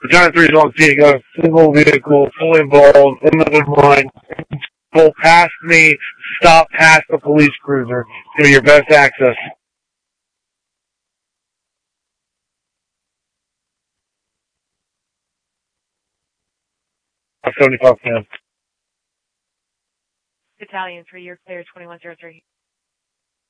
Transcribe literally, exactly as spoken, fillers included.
Battalion three is on scene. Got a single vehicle, fully involved, in the line. Pull past me, stop past the police cruiser. It's going to be your best access. seventy-five ten. Battalion three, you're clear, twenty-one zero three.